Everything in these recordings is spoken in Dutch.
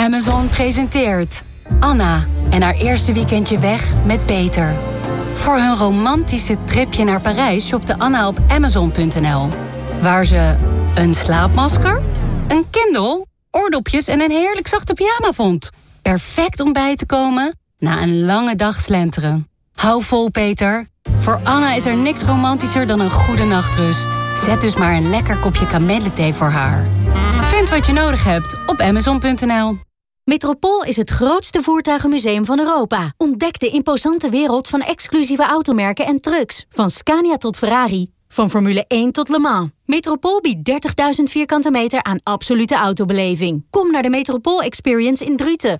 Amazon presenteert Anna en haar eerste weekendje weg met Peter. Voor hun romantische tripje naar Parijs shopte Anna op Amazon.nl. Waar ze een slaapmasker, een Kindle, oordopjes en een heerlijk zachte pyjama vond. Perfect om bij te komen na een lange dag slenteren. Hou vol, Peter. Voor Anna is er niks romantischer dan een goede nachtrust. Zet dus maar een lekker kopje kamillethee voor haar. Vind wat je nodig hebt op Amazon.nl. Metropool is het grootste voertuigenmuseum van Europa. Ontdek de imposante wereld van exclusieve automerken en trucks. Van Scania tot Ferrari. Van Formule 1 tot Le Mans. Metropool biedt 30.000 vierkante meter aan absolute autobeleving. Kom naar de Metropool Experience in Druten.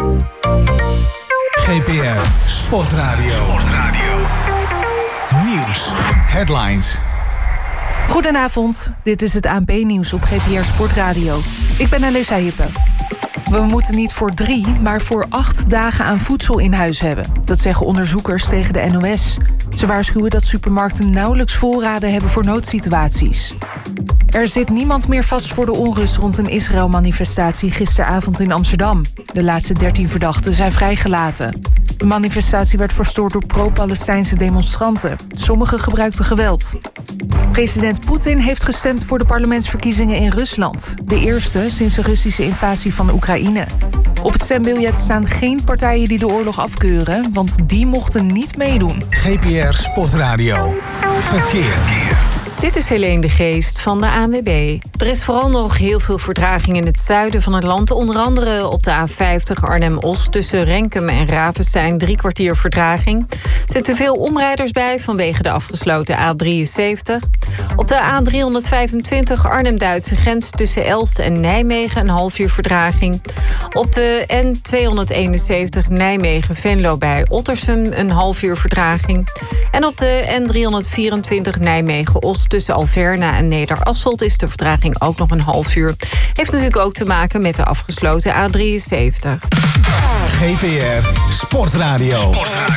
GPR Sportradio. Nieuws. Headlines. Goedenavond, dit is het ANP-nieuws op GPR Sportradio. Ik ben Alessa Hippe. We moeten niet voor 3, maar voor 8 dagen aan voedsel in huis hebben. Dat zeggen onderzoekers tegen de NOS. Ze waarschuwen dat supermarkten nauwelijks voorraden hebben voor noodsituaties. Er zit niemand meer vast voor de onrust rond een Israël-manifestatie gisteravond in Amsterdam. De laatste 13 verdachten zijn vrijgelaten. De manifestatie werd verstoord door pro-Palestijnse demonstranten. Sommigen gebruikten geweld. President Poetin heeft gestemd voor de parlementsverkiezingen in Rusland. De eerste sinds de Russische invasie van Oekraïne. Op het stembiljet staan geen partijen die de oorlog afkeuren, want die mochten niet meedoen. GPR Sportradio. Verkeer. Dit is Helene de Geest van de ANWB. Er is vooral nog heel veel vertraging in het zuiden van het land. Onder andere op de A50 Arnhem-Os tussen Renkum en Ravenstein 3 kwartier vertraging. Er zitten veel omrijders bij vanwege de afgesloten A73. Op de A325 Arnhem-Duitse grens tussen Elst en Nijmegen een half uur vertraging. Op de N271 Nijmegen-Venlo bij Ottersum een half uur vertraging. En op de N324 Nijmegen-Os tussen Alverna en Nederasselt is de vertraging ook nog een half uur. Heeft natuurlijk ook te maken met de afgesloten A73. GPR Sportradio.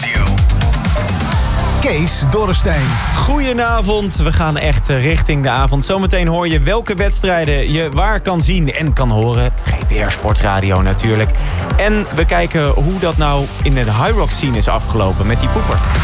Kees Dorrestein. Goedenavond, we gaan echt richting de avond. Zometeen hoor je welke wedstrijden je waar kan zien en kan horen. GPR Sportradio natuurlijk. En we kijken hoe dat nou in de High Rock scene is afgelopen met die poeper.